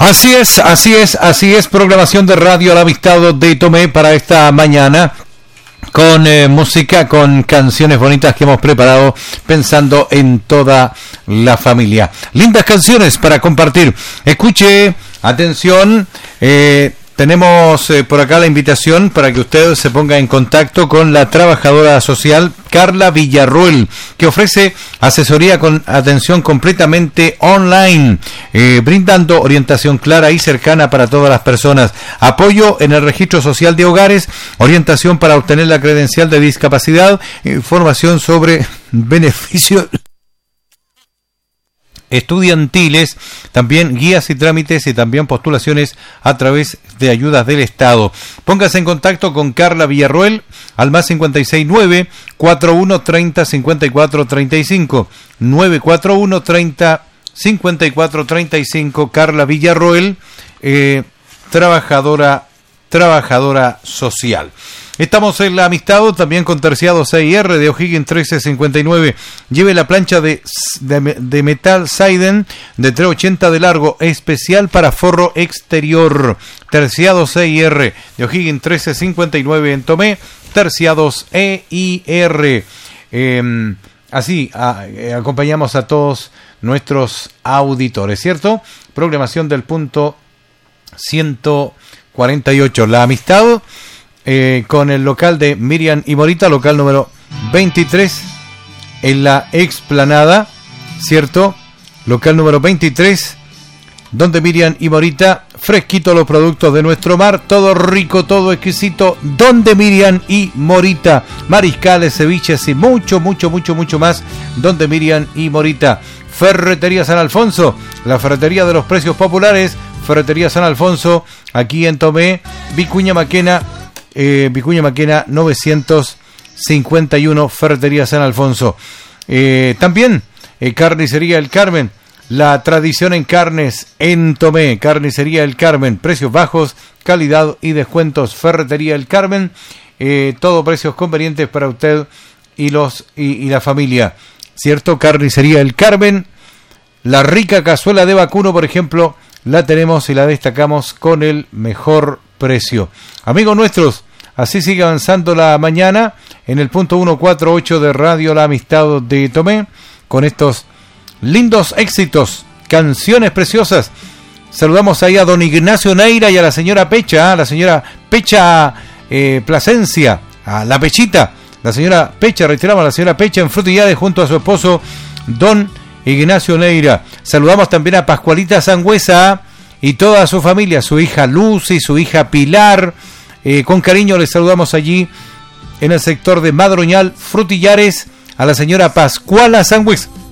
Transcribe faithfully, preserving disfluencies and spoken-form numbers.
Así es, así es, así es. Programación de Radio La Amistad de Tomé para esta mañana. Con eh, música, con canciones bonitas que hemos preparado pensando en toda la familia. Lindas canciones para compartir. Escuche, atención, eh, tenemos eh, por acá la invitación para que usted se ponga en contacto con la trabajadora social Carla Villarroel, que ofrece asesoría con atención completamente online, eh, brindando orientación clara y cercana para todas las personas, apoyo en el registro social de hogares, orientación para obtener la credencial de discapacidad, información sobre beneficios estudiantiles, también guías y trámites y también postulaciones a través de ayudas del Estado. Póngase en contacto con Carla Villarroel al más cincuenta y seis nueve, cuarenta y uno, treinta, cincuenta y cuatro, treinta y cinco, nueve cuatro uno, treinta, cincuenta y cuatro, treinta y cinco. Carla Villarroel, eh, trabajadora, trabajadora social. Estamos en La Amistad, también con Terciado C I R de O'Higgins trece cincuenta y nueve. Lleve la plancha de, de, de metal Seiden de trescientos ochenta de largo, especial para forro exterior. Terciados C I R de O'Higgins trece cincuenta y nueve en Tomé. Terciados E I R. Eh, así a, eh, acompañamos a todos nuestros auditores, ¿cierto? Programación del punto ciento cuarenta y ocho. La Amistad. Eh, con el local de Miriam y Morita, local número veintitrés en la explanada, ¿cierto? Local número veintitrés, donde Miriam y Morita, fresquito los productos de nuestro mar, todo rico, todo exquisito, donde Miriam y Morita, mariscales, ceviches y mucho, mucho, mucho, mucho más, donde Miriam y Morita. Ferretería San Alfonso, la ferretería de los precios populares, Ferretería San Alfonso, aquí en Tomé, Vicuña Maquena, Eh, Vicuña Maquena novecientos cincuenta y uno, Ferretería San Alfonso. Eh, también eh, Carnicería El Carmen, la tradición en carnes en Tomé. Carnicería El Carmen, precios bajos, calidad y descuentos. Ferretería El Carmen, eh, todo precios convenientes para usted y los y, y la familia, ¿cierto? Carnicería El Carmen. La rica cazuela de vacuno, por ejemplo, la tenemos y la destacamos con el mejor precio. Amigos nuestros, así sigue avanzando la mañana en el punto ciento cuarenta y ocho de Radio La Amistad de Tomé, con estos lindos éxitos, canciones preciosas. Saludamos ahí a don Ignacio Neira y a la señora Pecha, a la señora Pecha eh, Plasencia, a la Pechita, la señora Pecha, reiteramos a la señora Pecha en Frutillades junto a su esposo don Ignacio Neira. Saludamos también a Pascualita Sangüesa y toda su familia, su hija Lucy, su hija Pilar. Eh, con cariño les saludamos allí en el sector de Madroñal, Frutillares, a la señora Pascuala Sangüesa.